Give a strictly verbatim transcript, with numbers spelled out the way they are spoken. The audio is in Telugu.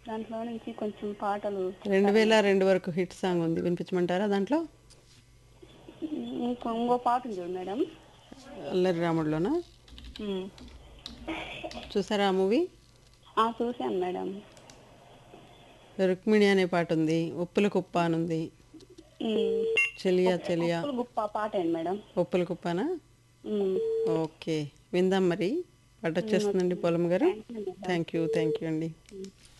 దాంట్లో నుంచి కొంచెం పాటలు రెండు చెప్తారా వేల మేడం? రెండు వరకు హిట్ సాంగ్ ఉంది, వినిపించమంటారా దాంట్లో? ఇంకో ఇంకో పాట ఉంది చూడు మేడం. అల్లరి రాముడులోనా? ఉమ్. చూసారా ఆ మూవీ? ఆ, చూశాను మేడం. రుక్మిణి అనే పాట ఉంది, ఉప్పుల కుప్ప అని ఉంది, ఉమ్. చెలియా ఉప్- చెలియా. ఉప్పుల గుప్ప పాట ఏంటి మేడం? ఉప్పుల కుప్పనా? ఉమ్. ఓకే, విందాం మరి. పాట ఉమ్, వచ్చేస్తుందండి ఓకే. పోలం గారు. Thank you madam. Thank you thank you అండి. ఉమ్.